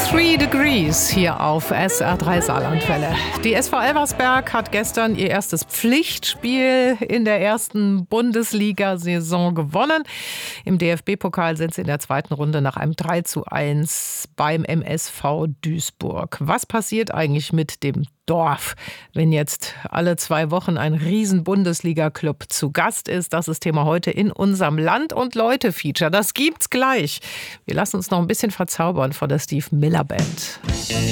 3 Degrees hier auf SR3 Saarlandwelle. Die SV Elversberg hat gestern ihr erstes Pflichtspiel in der ersten Bundesliga-Saison gewonnen. Im DFB-Pokal sind sie in der zweiten Runde nach einem 3:1 beim MSV Duisburg. Was passiert eigentlich mit dem Dorf, wenn jetzt alle 2 Wochen ein Riesen-Bundesliga-Club zu Gast ist? Das ist Thema heute in unserem Land- und Leute-Feature. Das gibt's gleich. Wir lassen uns noch ein bisschen verzaubern von der Steve Miller Band.